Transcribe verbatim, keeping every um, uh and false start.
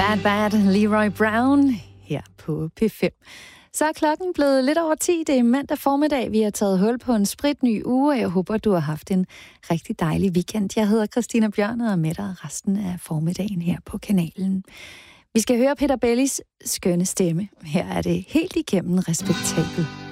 Bad Bad, Leroy Brown, her på P fem. Så er klokken blevet lidt over ti. Det er mandag formiddag. Vi har taget hul på en spritny uge, og jeg håber, du har haft en rigtig dejlig weekend. Jeg hedder Christina Bjørn og er med dig resten af formiddagen her på kanalen. Vi skal høre Peter Bellis skønne stemme. Her er det helt igennem respektabelt.